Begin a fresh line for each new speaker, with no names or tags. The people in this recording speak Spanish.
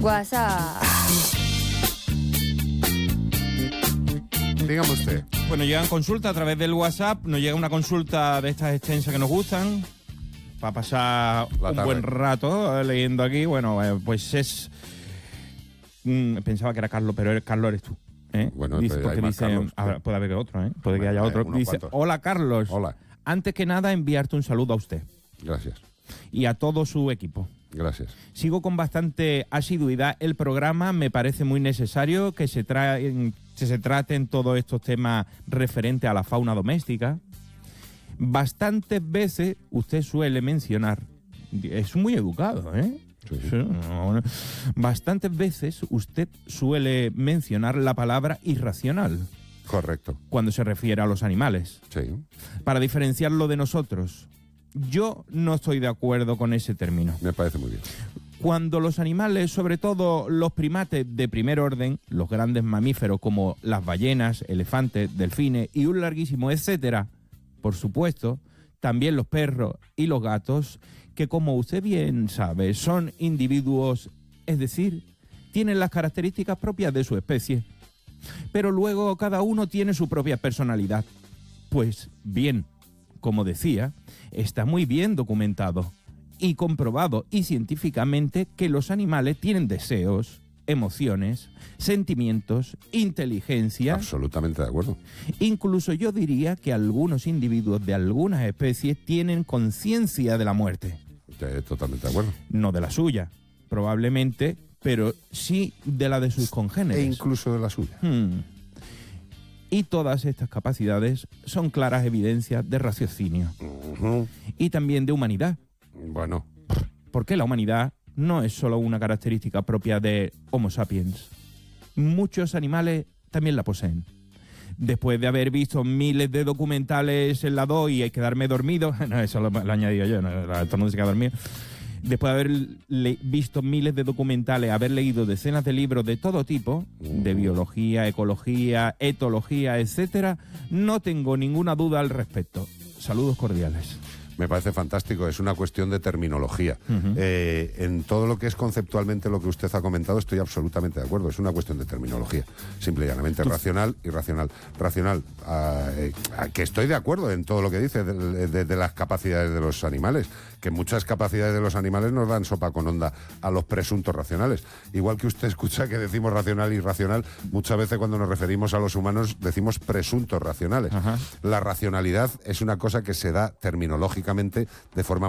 WhatsApp.
Dígame usted.
Bueno, llegan consultas a través del WhatsApp, nos llega una consulta de estas extensas que nos gustan, para pasar un buen rato leyendo aquí. Bueno, pues es... pensaba que era Carlos, pero Carlos eres tú.
Bueno,
dice,
hay
porque
más
dice,
Carlos.
puede haber otro, puede que haya otro. Dice,
cuantos.
hola Carlos.
Hola.
Antes que nada, enviarte un saludo a usted
Gracias.
y a todo su equipo.
Gracias.
Sigo con bastante asiduidad el programa, me parece muy necesario que se traten todos estos temas referentes a la fauna doméstica. Bastantes veces usted suele mencionar, es muy educado,
Sí.
Sí, no. Bastantes veces usted suele mencionar la palabra irracional
Correcto.
cuando se refiere a los animales,
Sí.
para diferenciarlo de nosotros. Yo no estoy de acuerdo con ese término.
Me parece muy bien.
Cuando los animales, sobre todo los primates de primer orden, los grandes mamíferos como las ballenas, elefantes, delfines y un larguísimo etcétera, por supuesto, también los perros y los gatos, que como usted bien sabe, son individuos, es decir, tienen las características propias de su especie, pero luego cada uno tiene su propia personalidad. Pues bien, como decía, está muy bien documentado y comprobado y científicamente que los animales tienen deseos, emociones, sentimientos, inteligencia.
Absolutamente de acuerdo.
Incluso yo diría que algunos individuos de algunas especies tienen conciencia de la muerte.
Totalmente de acuerdo.
No de la suya, probablemente, pero sí de la de sus congéneres.
E incluso de la suya.
Y todas estas capacidades son claras evidencias de raciocinio.
Uh-huh.
Y también de humanidad.
Bueno.
Porque la humanidad no es solo una característica propia de Homo sapiens. Muchos animales también la poseen. Después de haber visto miles de documentales en la 2 y quedarme dormido, no, eso lo he añadido yo, no, todo el mundo se queda dormido. Después de haber visto miles de documentales, haber leído decenas de libros de todo tipo, de biología, ecología, etología, etcétera, no tengo ninguna duda al respecto. Saludos cordiales.
Me parece fantástico, es una cuestión de terminología.
Uh-huh.
En todo lo que es conceptualmente lo que usted ha comentado estoy absolutamente de acuerdo, es una cuestión de terminología, simple y llanamente. Racional y racional. Racional, que estoy de acuerdo en todo lo que dice de las capacidades de los animales, que muchas capacidades de los animales nos dan sopa con onda a los presuntos racionales. Igual que usted escucha que decimos racional y irracional, muchas veces cuando nos referimos a los humanos decimos presuntos racionales.
Ajá.
La racionalidad es una cosa que se da terminológicamente de forma